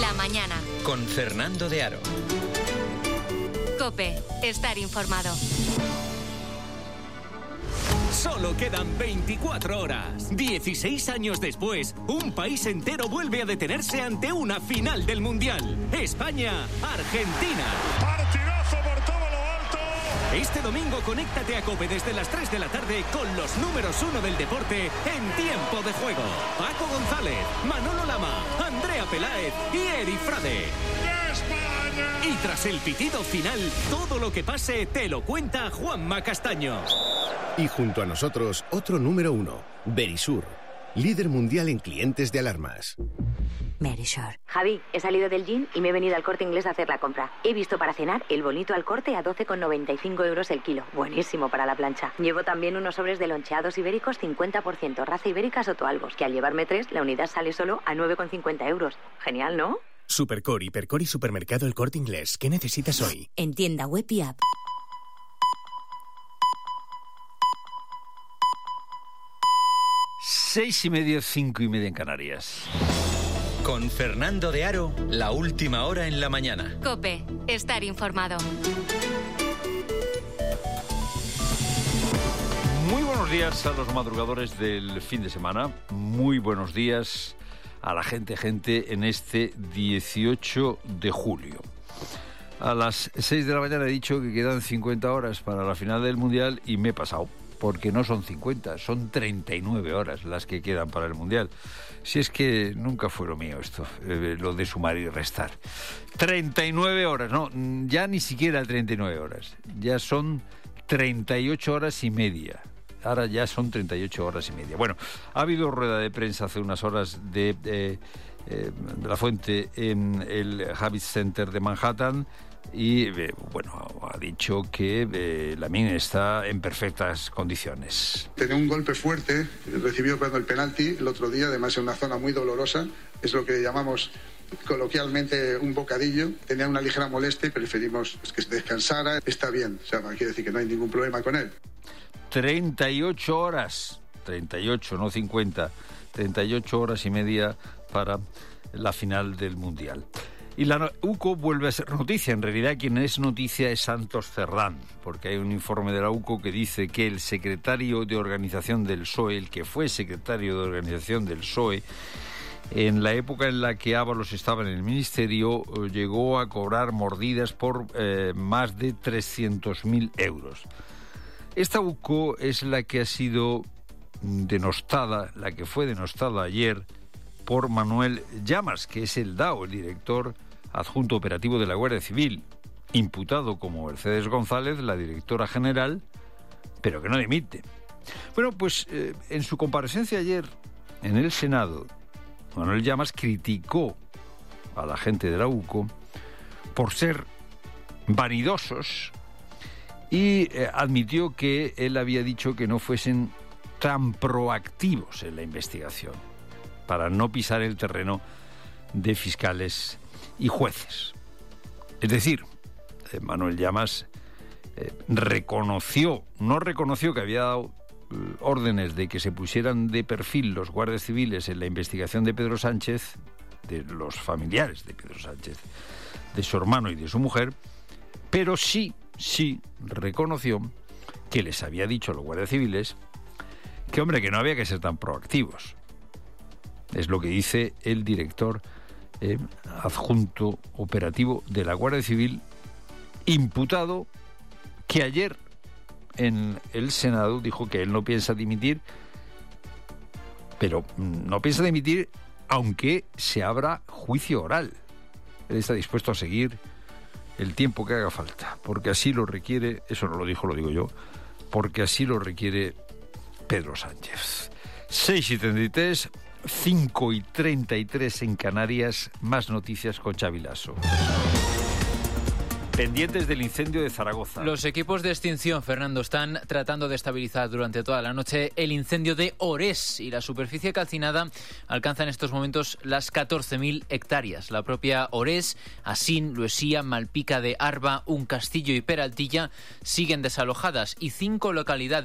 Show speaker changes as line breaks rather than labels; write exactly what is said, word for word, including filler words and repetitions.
La mañana.
Con Fernando de Aro.
COPE. Estar informado.
Solo quedan veinticuatro horas. dieciséis años después, un país entero vuelve a detenerse ante una final del Mundial. España-Argentina.
Partidazo por todo lo alto.
Este domingo conéctate a COPE desde las tres de la tarde con los números uno del deporte en tiempo de juego. Paco González, Manolo Lama, Andrea Peláez y Eri Frade. Y tras el pitido final, todo lo que pase te lo cuenta Juanma Castaño.
Y junto a nosotros, otro número uno, Verisur, líder mundial en clientes de alarmas.
Verisur. Javi, he salido del gym y me he venido al Corte Inglés a hacer la compra. He visto para cenar el bonito al corte a doce con noventa y cinco euros el kilo. Buenísimo para la plancha. Llevo también unos sobres de loncheados ibéricos cincuenta por ciento, raza ibérica Sotoalbos, que al llevarme tres, la unidad sale solo a nueve con cincuenta euros. Genial, ¿no?
Supercor, Hipercor y Supermercado El Corte Inglés. ¿Qué necesitas hoy?
En tienda web y app.
Seis y media, cinco y media en Canarias.
Con Fernando de Aro, la última hora en la mañana.
COPE. Estar informado.
Muy buenos días a los madrugadores del fin de semana. Muy buenos días a la gente, gente, en este dieciocho de julio. A las seis de la mañana he dicho que quedan cincuenta horas para la final del Mundial y me he pasado, porque no son cincuenta, son treinta y nueve horas las que quedan para el Mundial. Si es que nunca fue lo mío esto, eh, lo de sumar y restar. treinta y nueve horas, no, ya ni siquiera treinta y nueve horas, ya son treinta y ocho horas y media. Ahora ya son treinta y ocho horas y media. Bueno, ha habido rueda de prensa hace unas horas de, eh, eh, de la fuente en el Javits Center de Manhattan y, eh, bueno, ha dicho que eh, Lamine está en perfectas condiciones.
Tenía un golpe fuerte, recibió cuando el penalti el otro día, además en una zona muy dolorosa, es lo que llamamos coloquialmente un bocadillo. Tenía una ligera molestia y preferimos que se descansara. Está bien, o sea, quiere decir que no hay ningún problema con él.
treinta y ocho horas, treinta y ocho, no cincuenta, treinta y ocho horas y media para la final del Mundial. Y la U C O vuelve a ser noticia. En realidad quien es noticia es Santos Cerdán, porque hay un informe de la U C O que dice que el secretario de organización del P S O E, el que fue secretario de organización del P S O E, en la época en la que Ábalos estaba en el ministerio, llegó a cobrar mordidas por eh, más de trescientos mil euros. Esta U C O es la que ha sido denostada, la que fue denostada ayer por Manuel Llamas, que es el D A O, el director adjunto operativo de la Guardia Civil, imputado como Mercedes González, la directora general, pero que no dimite. Bueno, pues eh, en su comparecencia ayer en el Senado, Manuel Llamas criticó a la gente de la U C O por ser vanidosos y eh, admitió que él había dicho que no fuesen tan proactivos en la investigación para no pisar el terreno de fiscales y jueces. Es decir, eh, Manuel Llamas eh, reconoció, no reconoció que había dado eh, órdenes de que se pusieran de perfil los guardias civiles en la investigación de Pedro Sánchez, de los familiares de Pedro Sánchez, de su hermano y de su mujer, pero sí, sí reconoció que les había dicho a los guardias civiles que, hombre, que no había que ser tan proactivos. Es lo que dice el director eh, adjunto operativo de la Guardia Civil, imputado, que ayer en el Senado dijo que él no piensa dimitir, pero no piensa dimitir aunque se abra juicio oral. Él está dispuesto a seguir el tiempo que haga falta, porque así lo requiere, eso no lo dijo, lo digo yo, porque así lo requiere Pedro Sánchez. seis y treinta y tres, cinco y treinta y tres en Canarias, más noticias con Xavi Lasso. Pendientes del incendio de Zaragoza.
Los equipos de extinción, Fernando, están tratando de estabilizar durante toda la noche el incendio de Orés y la superficie calcinada alcanza en estos momentos las catorce mil hectáreas. La propia Orés, Asín, Luesía, Malpica de Arba, Un Castillo y Peraltilla siguen desalojadas y cinco localidades